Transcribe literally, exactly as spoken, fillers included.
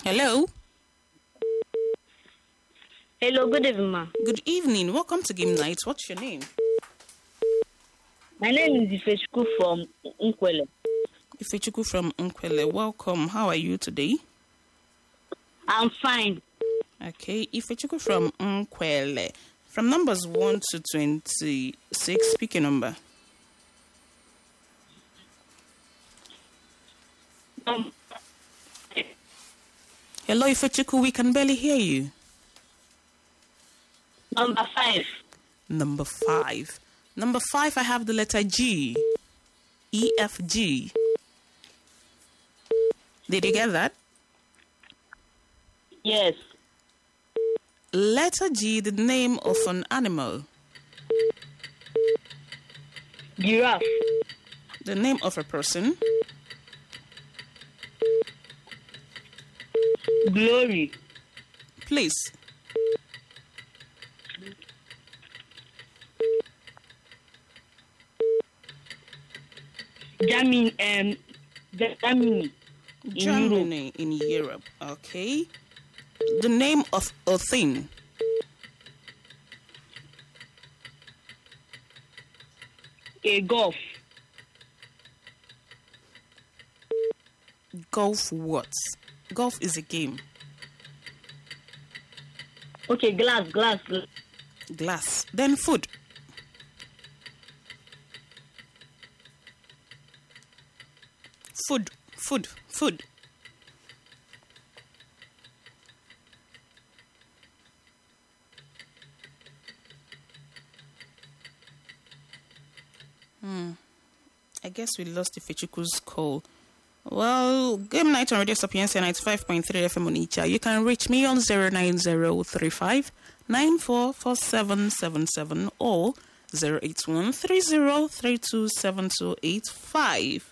Hello. Hello, good evening, ma. Good evening. Welcome to Game Night. What's your name? My name is Ifechukwu from Nkwele. Ifechukwu from Nkwele. Welcome. How are you today? I'm fine. Okay, Ifechukwu from Nkwele. From numbers one to twenty-six, pick a number. Um, Hello, Ifechukwu. We can barely hear you. number five. Number five. Number five, I have the letter G. E, F, G. Did you get that? Yes. Letter G, the name of an animal. Giraffe. The name of a person. Glory. Please. Germany. Um, Germany. In Germany in Europe. Okay. The name of a thing. A golf. Golf what? Golf is a game. Okay, glass, glass. glass. Glass. Then food. Food. Food. Food. Hmm. I guess we lost Ifechukwu's call. Well, Game Night on Radio Sapienza ninety-five point three F M on Icha. You can reach me on zero nine zero three five nine four four seven seven seven or zero eight one three zero three two seven two eight five.